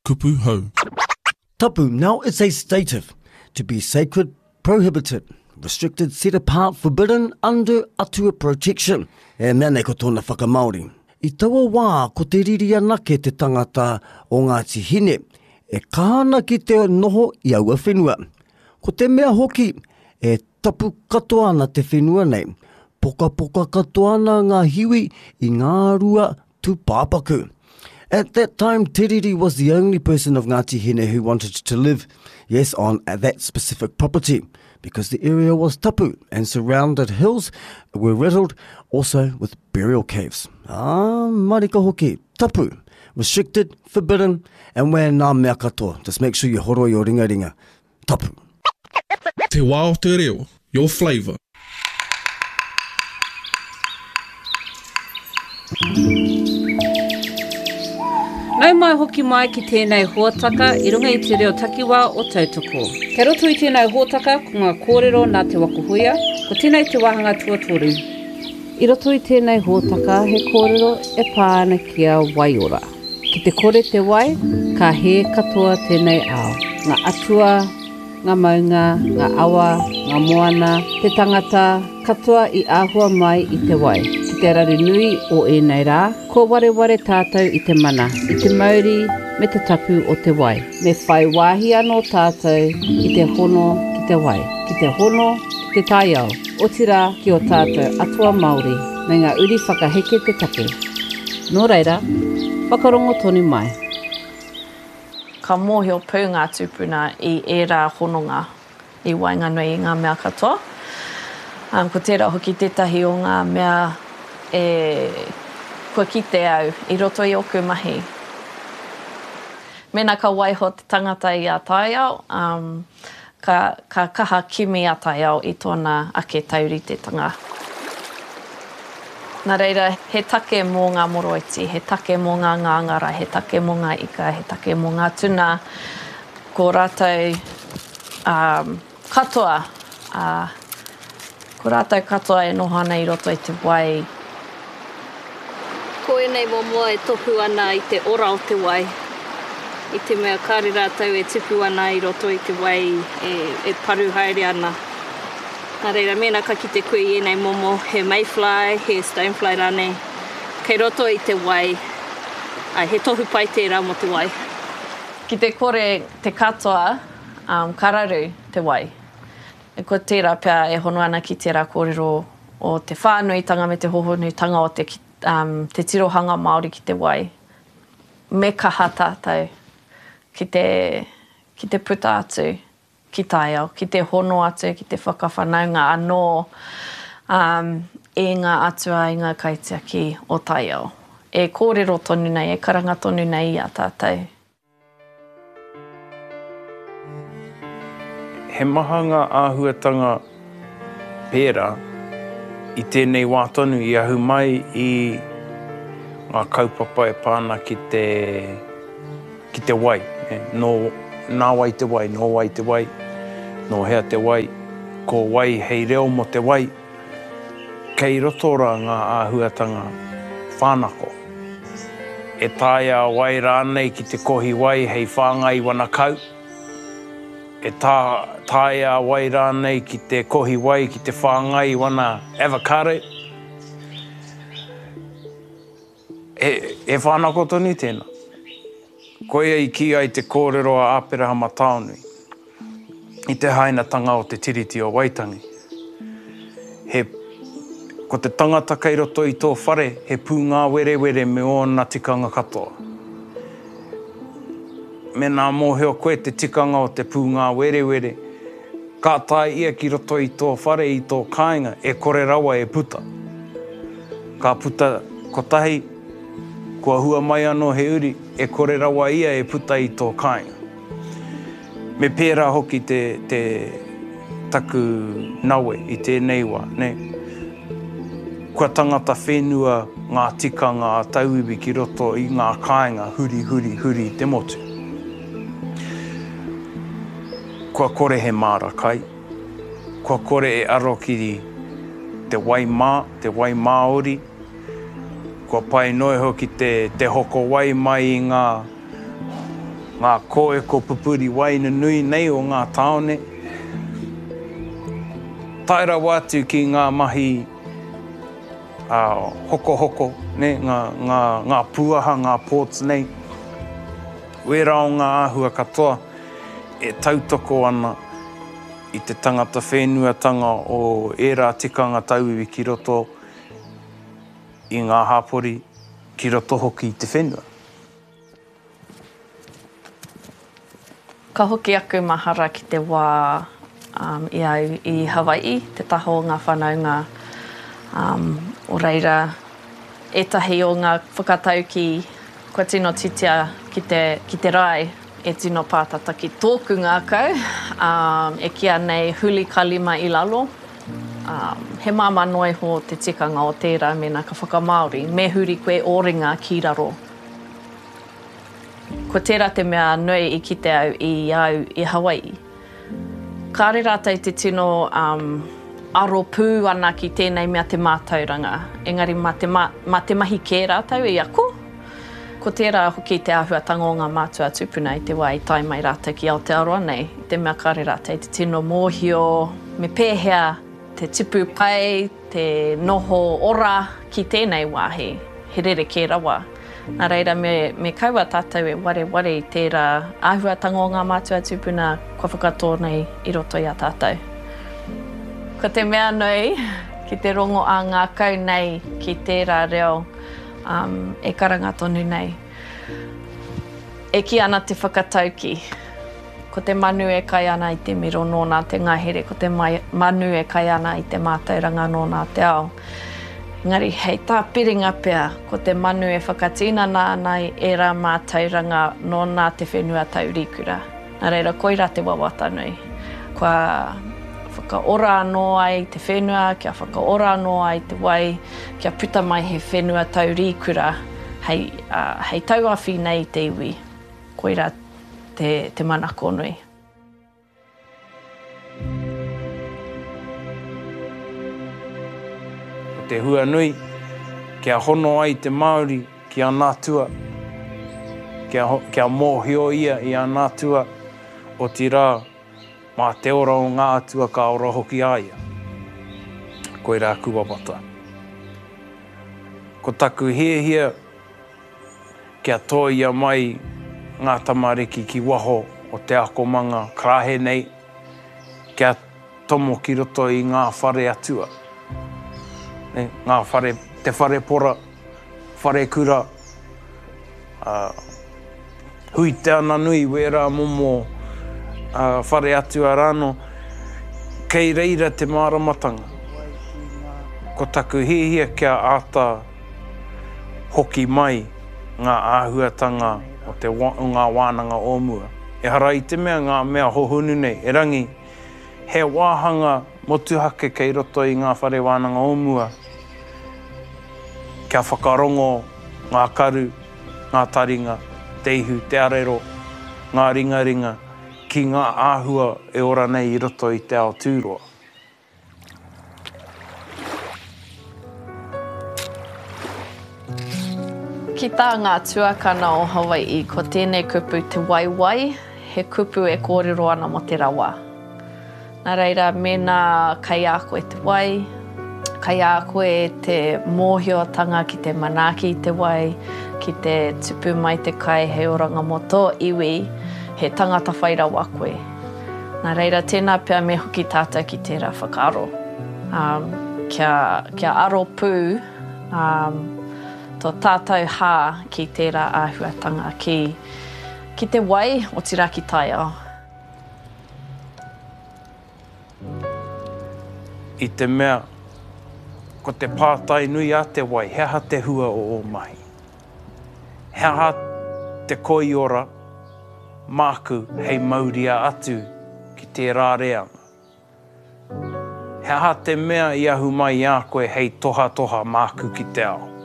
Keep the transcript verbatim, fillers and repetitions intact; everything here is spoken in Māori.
kupu hau. Tapu now is a stative, to be sacred, prohibited, restricted, set apart, forbidden, under atua protection. E mea nei ko tōna whakamaori. I taua wā ko te riri anake te tangata o Ngāti Hine, e kāna ki te noho i aua whenua. Ko te mea hoki, e tapu katoa ana te whenua nei. Poka poka katoa ana ngā hiwi i ngā rua tūpāpaku. At that time, Te Riri was the only person of Ngāti Hine who wanted to live, yes, on that specific property, because the area was tapu and surrounded hills were riddled also with burial caves. Ah, marika hoki, tapu, restricted, forbidden, and where nā mea katoa. Just make sure you horoi o ringa ringa. Tapu. Te wā o te reo, your flavour. Nau mai hoki mai ki tēnei huataka i runga i te reo takiwā o tautoko. Kei roto i tēnei huataka ko ngā kōrero nā te wakuhuia, ko tēnei te wahanga tuatoru. I roto i tēnei huataka he kōrero e pāna kia waiora. Ki te kore te wai, ka he katoa tēnei ao. Ngā atua, ngā maunga, ngā awa, ngā moana, te tangata, katoa i āhua mai i te wai. Te rari nui o e nei rā, ko ware ware tātou i te mana, i te mauri me te tapu o te wai. Me whai wāhi anō tātou i te hono ki te wai, ki te hono ki te taiao, o tira ki o tātou atua Māori, me ngā uri whakaheke te take. Nō reira, whakarongo tonu mai. Ka mōhio pū ngā tūpuna i e rā hononga i Wainganui i ngā mea katoa. Um, ko tērā hoki tētahi o ngā mea e kua kite au i roto i oku mahi. Mena ka waiho te tangata i a taiao, um, ka, ka kaha kimi a taiao i tōna ake taurititanga. Nā reira, he take mō ngā moroiti, he take mō ngā ngāngara, he take mō ngā ika, he take mō ngā tuna, ko rātou um, katoa, uh, ko rātou katoa e noho ana i roto i te wai. Ko enei momoa e topu ana i te ora o te wai. I te mea kāre rātou e tipu ana i roto i te wai e, e paru haere ana. Nā reira, mena ka ki te koe i enei momo, he mayfly, he stonefly rane. Kei roto i te wai, ai, he tohu pai tērā mo te wai. Ki te kore te katoa, um, kararu te wai. E ko tērā pia e hono ana ki tērā kōrero o te whānuitanga me te hohonuitanga o te ki Um, te tirohanga Māori ki te wai. Me kaha tātou ki te, ki te puta atu ki taiao, ki te hono atu, ki te whakawhanaunga anō um, e ngā atua i ngā kaitiaki o taiao. E kōrero tonu nei, e karanga tonu nei i a tātou. He maha ngā āhuatanga pērā i tēnei wā tonu i ahu mai i ngā kaupapa e pāna ki te, ki te wai. No, nā wai te wai, no wai te wai, no hea te wai, ko wai hei reo mo te wai. Kei rotora ngā āhuatanga whānako. E tāia wai rānei ki te kohi wai hei whāngai wanakau. E tā, tāia wai rānei ki te kohi wai ki te whāngai wana avocado. E, e whānako tonu tēnā. Koia i ki ai te kōrero a Āpirahama Tāonui. I te hainatanga o te tiriti o Waitangi. He, ko te tangata kei roto i tō whare, he pū ngā were were me ōna tikanga katoa. Me nā mōheo koe te tikanga o te pū ngā were were. Ka tai ia ki roto i tō whare i tō kāinga, e kore rawa e puta. Ka puta kotahi, kua hua mai anō he uri, e kore rawa ia e puta i tō kāinga. Me pērā hoki te, te taku nawe i tēnei wā, ne? Kua tangata whenua ngā tikanga a tauiwi ki roto i ngā kāinga, huri, huri, huri te motu. Kua kore he māra kai, kua kore e aro ki te wai mā, te wai Māori, kua pai noe hoki te, te hoko wai mai i ngā ngā koe ko pupuri waina nui nei o ngā taone. Taira watu ki ngā mahi uh, hoko hoko, ne? Ngā, ngā, ngā puaha, ngā ports nei. Wera o ngā āhua katoa e tautoko ana i te tangata whenuatanga o ērā tikanga tauiwi ki roto i ngā hapori ki roto hoki i te whenua. Ka hoki aku mahara ki te wā um, i au i Hawaii, te taho o ngā whanaunga um, o reira etahi o ngā whakatau ki kua tino titia ki te, ki te rai e tino pātata ki tōku ngā kau, um, e kia nei huli kalima i lalo. Um, he māma noi ho te tikanga o tērā mena ka whakamaori, me huri koe oringa ki raro. Ko tērā te mea nui i kite au i au i Hawaii. Kāre rātai te tino um, aro pū ana ki tēnei mea te mātauranga. Engari ma te, ma, ma te mahi kē rātau i ako. Ko tērā hoki te āhuatanga o ngā mātua tupuna i te wā i tai mai rātou ki Aotearoa nei. I te mea kāre rātou te tino mōhio, me pēhea te tipu pai, te noho ora ki tēnei wāhi. He rere kē rawa. Nā reira me, me kaua tātou e ware ware i tērā āhuatanga o ngā mātua tupuna kua whakatō nei i roto i a tātou. Ko te mea nui, ki te rongo a ngā kau nei ki tērā reo, Um, e karanga tonu nei. E ki ana te whakatauki. Ko te manu e kai ana i te miro nōna te ngahere, ko te mai, manu e kai ana i te mātauranga nōna te ao. Engari, hei tā piringa pea, ko te manu e whakatina nā nei e rā mātauranga nōna te whenua taurikura. Nā reira, koira te wawatanui. Kua whakaora anō ai te whenua, kia whakaora anō ai te wai, kia puta mai he whenua taurikura, hei, uh, hei tauawhi nei te iwi, koira te, te manako nui. O te hua nui, kia hono ai te Māori ki a Ngātua, kia, kia mōhio ia i a Ngātua o ti rā, mā te ora o ngā atua ka ora hoki aia. Koira kua wata. Ko taku hiehia, kia toia mai ngā tamariki ki waho o te akomanga krahe nei, kia tomo ki roto i ngā whare atua. Ne, ngā whare, te whare pora, whare kura, uh, hui te ana nui wera momo Uh, whare atu a rano, kei reira te māramatanga. Ko taku hihia kia āta hoki mai ngā āhuatanga o te wa, ngā wānanga ōmua. E hara i te mea ngā mea hohunu nei, e rangi he wāhanga motuhake kei roto i ngā whare wānanga ōmua. Kia whakarongo ngā karu, ngā taringa, te ihu, te arero, ngā ringa ringa, ki ngā āhua e ora nei i roto i te ao tūroa. Ki tā ngā tuakana o Hawaii, ko tēnei kupu te waiwai, he kupu e kōrero ana mo te rawa. Nā reira, mena kai a koe te wai, kai a koe te mōhiotanga ki te manaki i te wai, ki te tupu mai te kai he oranga moto iwi, he tangata whairawa koe. Nā reira, tēnā pia me hoki tātou ki tērā whakaaro. Um, kia, kia aro pū, um, tō tātou hā ki tērā āhuatanga ki, ki te wai o Tiraki tai ao. I te mea, ko te pātai nui a te wai, heha te hua o o mahi. Heha te koiora, māku hei mauria atu ki te rāreanga. Heha te mea i ahu mai a koe hei toha toha māku ki te ao.